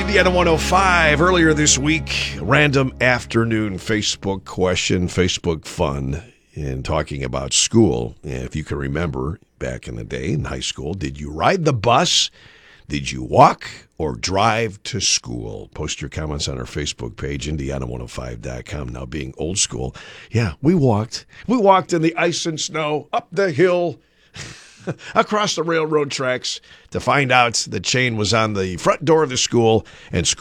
Indiana 105. Earlier this week, random afternoon Facebook question, Facebook fun, and talking about school. If you can remember, back in the day in high school, did you ride the bus? Did you walk or drive to school? Post your comments on our Facebook page, Indiana105.com. Now, being old school, yeah, we walked. We walked in the ice and snow, up the hill, across the railroad tracks to find out the chain was on the front door of the school, and school